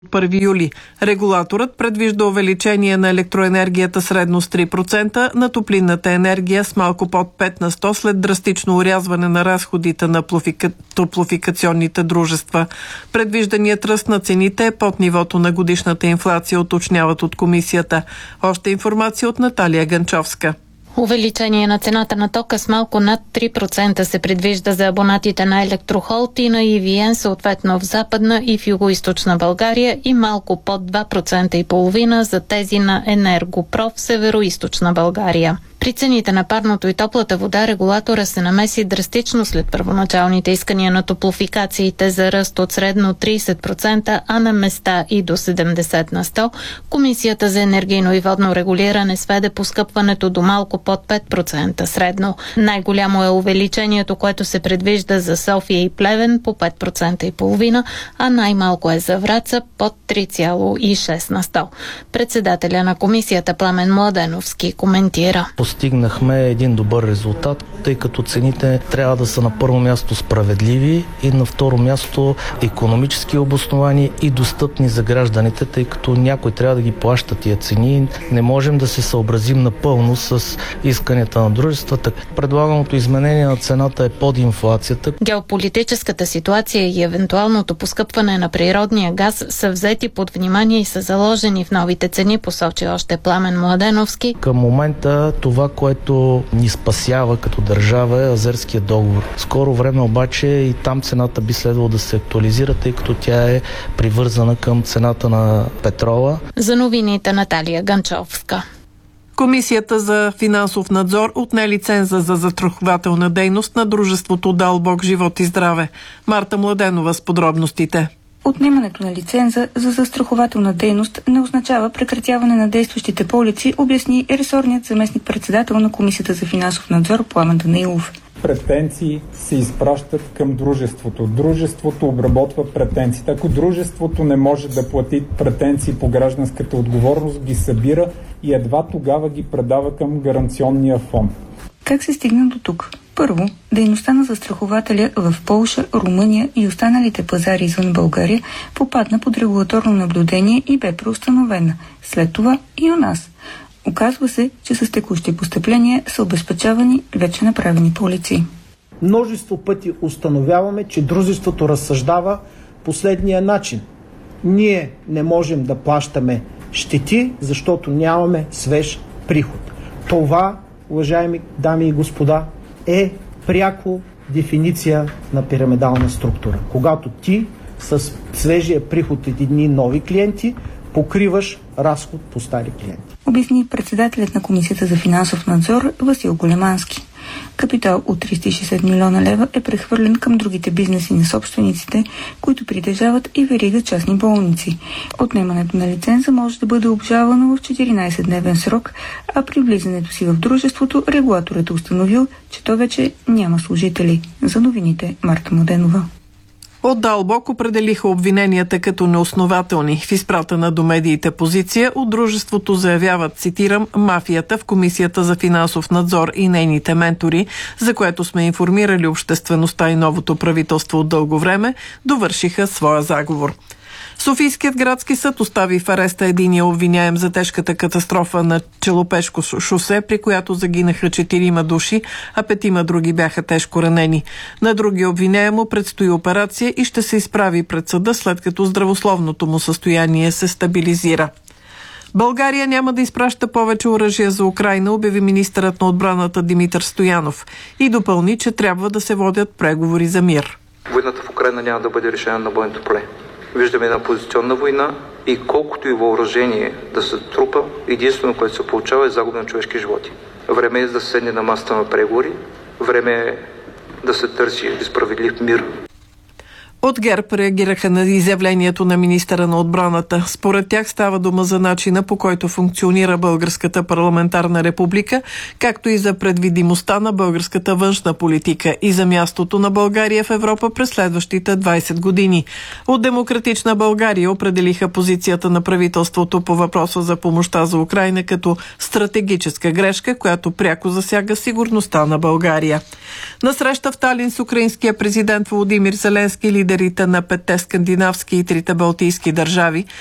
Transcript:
1 юли. Регулаторът предвижда увеличение на електроенергията средно с 3%, на топлинната енергия с малко под 5% след драстично орязване на разходите на топлофикационните дружества. Предвижданият ръст на цените е под нивото на годишната инфлация, уточняват от комисията. Още информация от Наталия Ганчовска. Увеличение на цената на тока с малко над 3% се предвижда за абонатите на Електрохолд и на EVN, съответно в Западна и в Югоизточна България, и малко под 2,5% за тези на Енергопро в Североизточна България. При цените на парното и топлата вода регулатора се намеси драстично след първоначалните искания на топлофикациите за ръст от средно 30%, а на места и до 70%. Комисията за енергийно и водно регулиране сведе поскъпването до малко под 5% средно. Най-голямо е увеличението, което се предвижда за София и Плевен по 5,5%, а най-малко е за Враца под 3,6%. Председателя на комисията Пламен Младеновски коментира. Постигнахме един добър резултат, тъй като цените трябва да са на първо място справедливи и на второ място икономически обосновани и достъпни за гражданите, тъй като някой трябва да ги плаща тия цени. Не можем да се съобразим напълно с исканията на дружествата. Предлаганото изменение на цената е под инфлацията. Геополитическата ситуация и евентуалното поскъпване на природния газ са взети под внимание и са заложени в новите цени, посочи още Пламен Младеновски. Към момента това, което ни спасява като държава, е Азерския договор. Скоро време обаче и там цената би следвало да се актуализира, тъй като тя е привързана към цената на петрола. За новините Наталия Ганчовска. Комисията за финансов надзор отне лиценза за застрахователна дейност на дружеството Дълбок живот и здраве. Марта Младенова с подробностите. Отнемането на лиценза за застрахователна дейност не означава прекратяване на действащите полици, обясни ресорният заместник-председател на Комисията за финансов надзор Пламен Данаилов. Претенции се изпращат към дружеството. Дружеството обработва претенциите. Ако дружеството не може да плати претенции по гражданската отговорност, ги събира и едва тогава ги предава към гаранционния фонд. Как се стигна до тук? Първо, дейността на застрахователя в Полша, Румъния и останалите пазари извън България попадна под регулаторно наблюдение и бе преустановена. След това и у нас. Оказва се, че с текущи постъпления са обезпечавани вече направени полици. Множество пъти установяваме, че дружеството разсъждава последния начин. Ние не можем да плащаме щети, защото нямаме свеж приход. Това, уважаеми дами и господа, е пряко дефиниция на пирамидална структура. Когато ти с свежия приход от едни нови клиенти покриваш разход по стари клиенти. Обясни председателят на Комисията за финансов надзор Васил Големански. Капитал от 360 милиона лева е прехвърлен към другите бизнеси на собствениците, които притежават и верига частни болници. Отнемането на лиценза може да бъде обжалвано в 14-дневен срок, а при влизането си в дружеството регулаторът е установил, че то вече няма служители. За новините Марта Младенова. От Дълбок определиха обвиненията като неоснователни. В изпратена до медиите позиция от дружеството заявяват, цитирам, мафията в Комисията за финансов надзор и нейните ментори, за което сме информирали обществеността и новото правителство от дълго време, довършиха своя заговор. Софийският градски съд остави в ареста единия обвиняем за тежката катастрофа на Челопешко шосе, при която загинаха 4 души, а 5 други бяха тежко ранени. На другия обвиняем му предстои операция и ще се изправи пред съда, след като здравословното му състояние се стабилизира. България няма да изпраща повече оръжия за Украйна, обяви министърът на отбраната Димитър Стоянов и допълни, че трябва да се водят преговори за мир. Войната в Украйна няма да бъде решена на бойното поле. Виждаме една позиционна война и колкото и въоръжение да се трупа, единствено, което се получава, е загуба на човешки животи. Време е да се седне на масата на преговори, време е да се търси справедлив мир. От ГЕРБ реагираха на изявлението на министъра на отбраната. Според тях става дума за начина, по който функционира Българската парламентарна република, както и за предвидимостта на българската външна политика и за мястото на България в Европа през следващите 20 години. От Демократична България определиха позицията на правителството по въпроса за помощта за Украйна като стратегическа грешка, която пряко засяга сигурността на България. На среща в Талин с украинския президент Володимир Зеленски, лидер лидерите на 5 скандинавски и 3 балтийски държави